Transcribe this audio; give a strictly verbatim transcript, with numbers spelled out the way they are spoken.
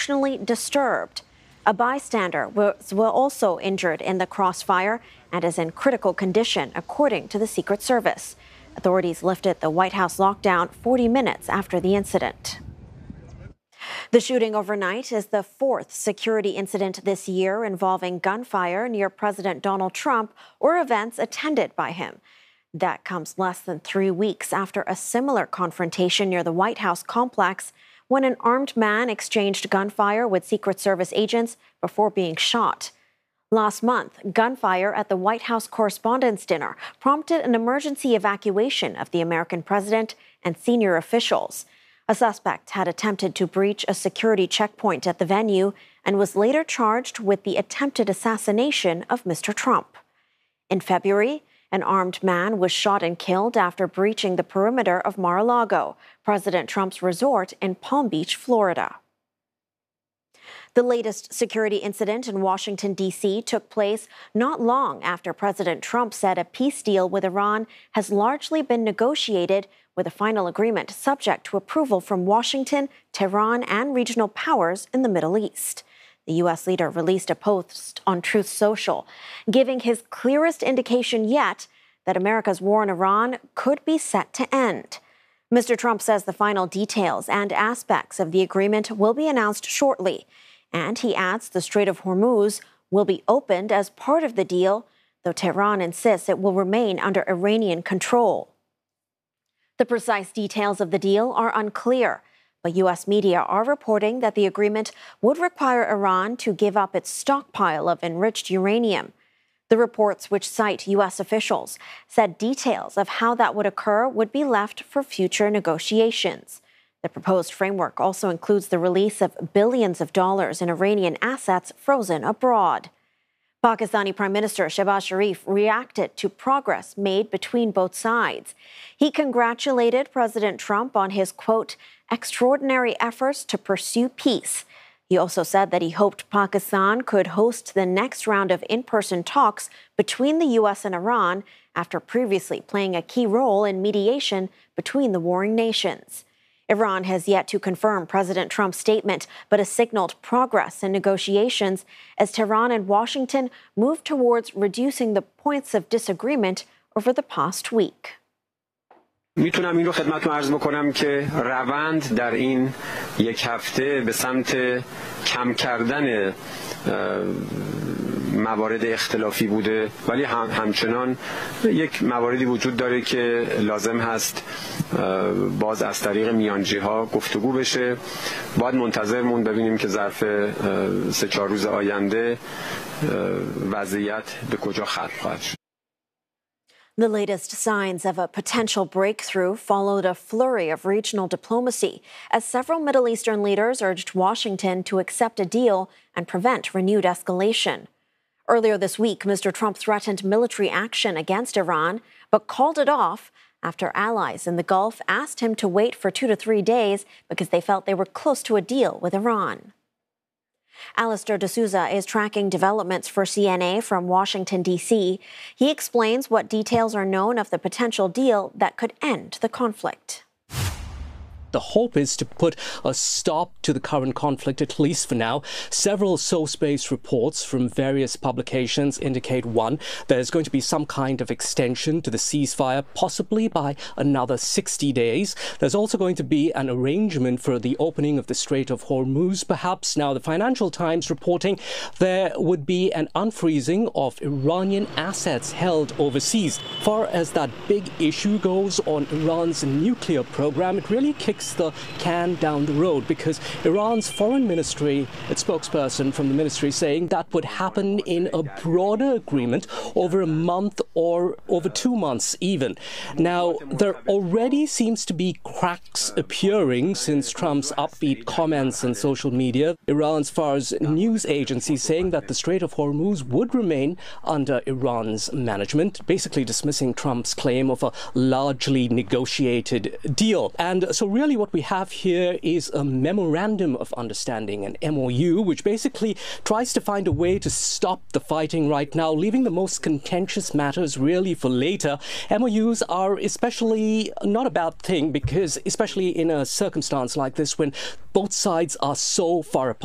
emotionally disturbed. A bystander was also injured in the crossfire and is in critical condition, according to the Secret Service. Authorities lifted the White House lockdown forty minutes after the incident. The shooting overnight is the fourth security incident this year involving gunfire near President Donald Trump or events attended by him. That comes less than three weeks after a similar confrontation near the White House complex when an armed man exchanged gunfire with Secret Service agents before being shot. Last month, gunfire at the White House Correspondents' Dinner prompted an emergency evacuation of the American president and senior officials. A suspect had attempted to breach a security checkpoint at the venue and was later charged with the attempted assassination of Mister Trump. In February, an armed man was shot and killed after breaching the perimeter of Mar-a-Lago, President Trump's resort in Palm Beach, Florida. The latest security incident in Washington, D C took place not long after President Trump said a peace deal with Iran has largely been negotiated, with a final agreement subject to approval from Washington, Tehran, and regional powers in the Middle East. The U S leader released a post on Truth Social, giving his clearest indication yet that America's war in Iran could be set to end. Mister Trump says the final details and aspects of the agreement will be announced shortly. And he adds the Strait of Hormuz will be opened as part of the deal, though Tehran insists it will remain under Iranian control. The precise details of the deal are unclear, but U S media are reporting that the agreement would require Iran to give up its stockpile of enriched uranium. The reports, which cite U S officials, said details of how that would occur would be left for future negotiations. The proposed framework also includes the release of billions of dollars in Iranian assets frozen abroad. Pakistani Prime Minister Shehbaz Sharif reacted to progress made between both sides. He congratulated President Trump on his, quote, extraordinary efforts to pursue peace. He also said that he hoped Pakistan could host the next round of in-person talks between the U S and Iran after previously playing a key role in mediation between the warring nations. Iran has yet to confirm President Trump's statement, but has signaled progress in negotiations as Tehran and Washington move towards reducing the points of disagreement over the past week. میتونم این رو خدمتتون عرض بکنم که روند در این یک هفته به سمت کم کردن موارد اختلافی بوده، ولی هم همچنان یک مواردی وجود داره که لازم هست باز از طریق میانجی ها گفتگو بشه. باید منتظر مون ببینیم که ظرف سه چهار روز آینده وضعیت به کجا ختم خواهد شد. The latest signs of a potential breakthrough followed a flurry of regional diplomacy as several Middle Eastern leaders urged Washington to accept a deal and prevent renewed escalation. Earlier this week, Mister Trump threatened military action against Iran, but called it off after allies in the Gulf asked him to wait for two to three days because they felt they were close to a deal with Iran. Alistair D'Souza is tracking developments for C N A from Washington, D C He explains what details are known of the potential deal that could end the conflict. The hope is to put a stop to the current conflict, at least for now. Several source-based reports from various publications indicate, one, there's going to be some kind of extension to the ceasefire, possibly by another sixty days. There's also going to be an arrangement for the opening of the Strait of Hormuz, perhaps. Now, the Financial Times reporting there would be an unfreezing of Iranian assets held overseas. As far as that big issue goes on Iran's nuclear program, it really kicks the can down the road because Iran's foreign ministry, its spokesperson from the ministry, saying that would happen in a broader agreement over a month or over two months even. Now, there already seems to be cracks appearing since Trump's upbeat comments on social media. Iran's Fars news agency saying that the Strait of Hormuz would remain under Iran's management, basically dismissing Trump's claim of a largely negotiated deal. And so really what we have here is a memorandum of understanding, an M O U, which basically tries to find a way to stop the fighting right now, leaving the most contentious matters really for later. M O Us are especially not a bad thing because, especially in a circumstance like this when both sides are so far apart.